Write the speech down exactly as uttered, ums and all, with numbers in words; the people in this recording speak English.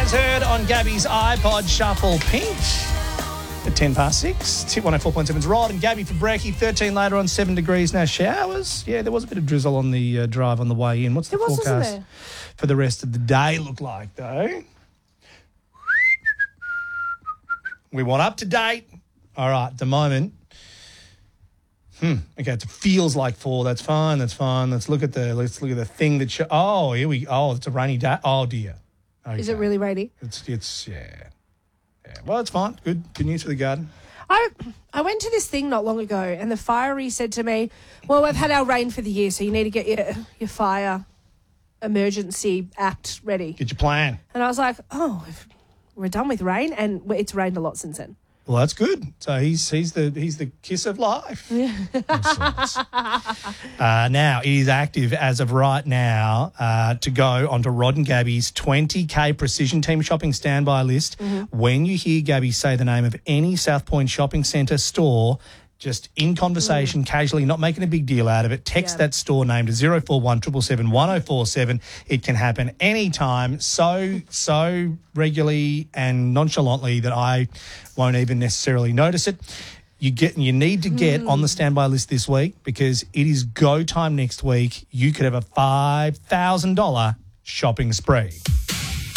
As heard on Gabby's iPod Shuffle Pink at ten past six. Tip one oh four point seven's Rod and Gabby for brekkie. thirteen later on, seven degrees now. Showers. Yeah, there was a bit of drizzle on the uh, drive on the way in. What's the There was, wasn't forecast there? for the rest of the day look like, though? We want up to date. All right, at the moment. Hmm. Okay, it feels like four. That's fine. That's fine. Let's look at the let's look at the thing that. Sh- oh, here we. Oh, it's a rainy day. Oh dear. Okay. Is it really rainy? It's it's yeah. Yeah. Well, it's fine. Good good news for the garden. I I went to this thing not long ago, and the firey said to me, "Well, we've had our rain for the year, so you need to get your your fire emergency act ready." Get your plan. And I was like, "Oh, we're done with rain, and it's rained a lot since then." Well, that's good. So he's he's the he's the kiss of life. Yeah. uh, now, it is active as of right now uh, to go onto Rod and Gabby's twenty K Precision Team Shopping standby list. Mm-hmm. When you hear Gabby say the name of any South Point shopping centre store, just in conversation, mm. casually, not making a big deal out of it, text yeah. that store name to zero four one seven seven seven one oh four seven. It can happen anytime, so, so regularly and nonchalantly that I won't even necessarily notice it. You get, you need to get mm. on the standby list this week because it is go time next week. You could have a five thousand dollars shopping spree.